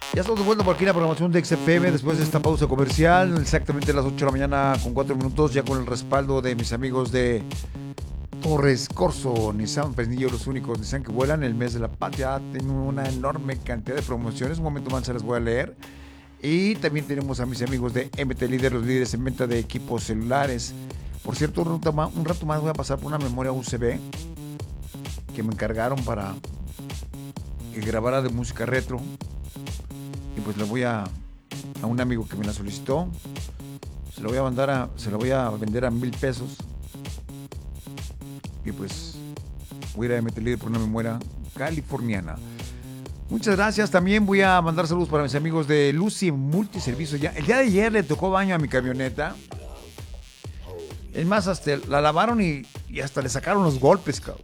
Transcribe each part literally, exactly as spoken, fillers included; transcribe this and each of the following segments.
Ya estamos de vuelta por aquí en la programación de X F M después de esta pausa comercial, exactamente a las ocho de la mañana con cuatro minutos, ya con el respaldo de mis amigos de Torres Corso, Nissan Fresnillo, los únicos Nissan que vuelan. El mes de la patria tengo una enorme cantidad de promociones, un momento más se las voy a leer. Y también tenemos a mis amigos de M T Líder, los líderes en venta de equipos celulares. Por cierto, un rato más, un rato más voy a pasar por una memoria U S B que me encargaron para que grabara de música retro. Y pues le voy a a un amigo que me la solicitó. Se lo voy a mandar a, se lo voy a vender a mil pesos. Y pues voy a ir a meterle por una memoria californiana. Muchas gracias. También voy a mandar saludos para mis amigos de Lucy Multiservicio. Ya, el día de ayer le tocó baño a mi camioneta. Es más, hasta la lavaron y, y hasta le sacaron los golpes, cabrón.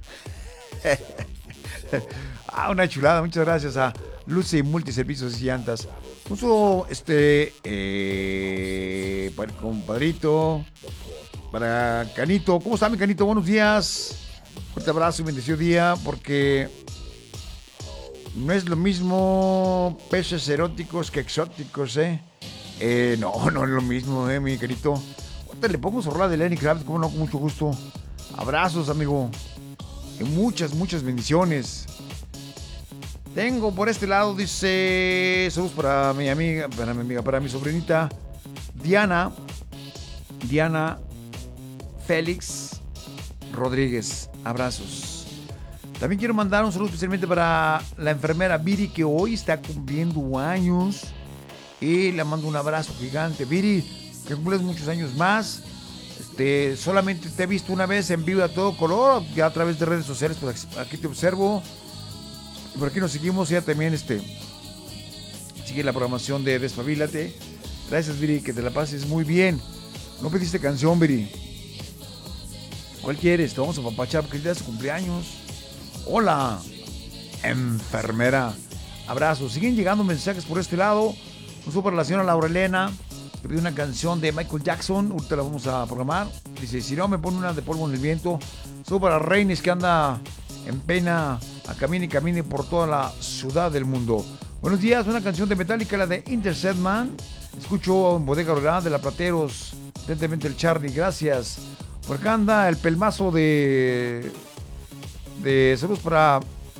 Ah, una chulada. Muchas gracias a Lucy Multiservicios y Llantas. Puso este eh, para el compadrito, para Canito. ¿Cómo está mi Canito? Buenos días. Fuerte abrazo y bendecido día, porque no es lo mismo peces eróticos que exóticos, ¿eh? eh no, no es lo mismo, ¿eh, mi Canito? Ahorita le pongo su rola de Lenny Kravitz, como no, con mucho gusto. Abrazos, amigo. Y muchas, muchas bendiciones. Tengo por este lado, dice, saludos para mi amiga, para mi amiga, para mi sobrinita Diana, Diana Félix Rodríguez. Abrazos. También quiero mandar un saludo especialmente para la enfermera Viri, que hoy está cumpliendo años. Y le mando un abrazo gigante. Viri, que cumples muchos años más. Este, solamente te he visto una vez en vivo a todo color, ya a través de redes sociales, pues aquí te observo. Por aquí nos seguimos, ya también este sigue la programación de Despabilate. Gracias, Viri, que te la pases muy bien. No pediste canción, Viri. ¿Cuál quieres? Te vamos a papachar porque el día de su cumpleaños. Hola, enfermera. Abrazos. Siguen llegando mensajes por este lado. Un saludo para la señora Laura Elena, que pidió una canción de Michael Jackson. Ahorita la vamos a programar. Dice, si no me pone una de Polvo en el Viento. Un saludo para Reines, que anda en pena a camine y camine por toda la ciudad del mundo. Buenos días, una canción de Metallica, la de Intercept Man. Escucho en Bodega Rural de la Plateros. Atentamente el Charlie, gracias. Por acá anda el pelmazo de... de saludos para...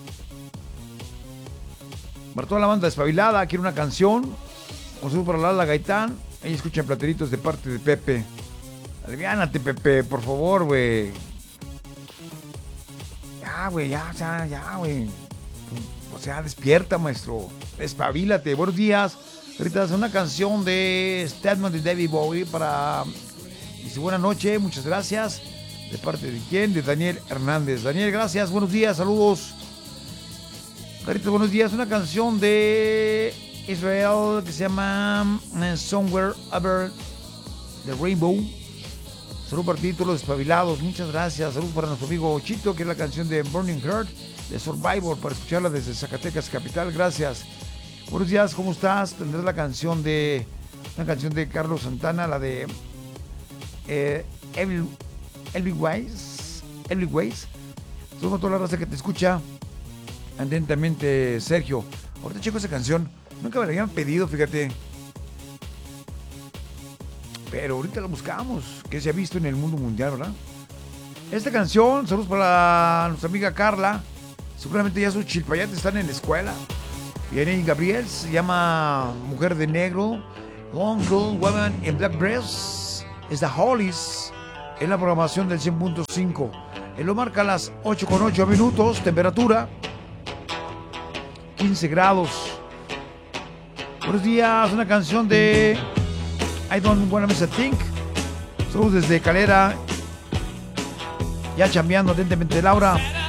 para toda la banda despabilada. Quiere una canción. Un saludo para Lala Gaitán. Ella escucha en Plateritos de parte de Pepe. Aliviánate, Pepe, por favor, güey. Ya, güey, ya, ya, ya, güey. O sea, despierta, maestro. Despabilate. Buenos días. Ahorita es una canción de Statement de David Bowie para... Dice, buena noche, muchas gracias. ¿De parte de quién? De Daniel Hernández. Daniel, gracias, buenos días, saludos. Ahorita, buenos días. Una canción de Israel que se llama Somewhere Over the Rainbow. Saludos para ti, todos los despabilados, muchas gracias. Saludos para nuestro amigo Chito, que es la canción de Burning Heart de Survivor, para escucharla desde Zacatecas Capital, gracias. Buenos días, ¿cómo estás? Tendrás la canción de, una canción de Carlos Santana, la de eh, Every, Every Ways, Every Ways. Saludos a toda la raza que te escucha atentamente, Sergio. Ahorita checo esa canción, nunca me la habían pedido, fíjate. Pero ahorita la buscamos, que se ha visto en el mundo mundial, ¿verdad? Esta canción, saludos para nuestra amiga Carla. Seguramente ya sus chilpayates están en la escuela. Y Irene Gabriel se llama Mujer de Negro. Long Girl Woman in Black Dress. Es The Hollies. En la programación del cien punto cinco. Él lo marca a las ocho con ocho minutos. Temperatura quince grados. Buenos días, una canción de I Don't Wanna Miss a Thing. Saludos desde Calera. Ya chambeando atentamente, Laura.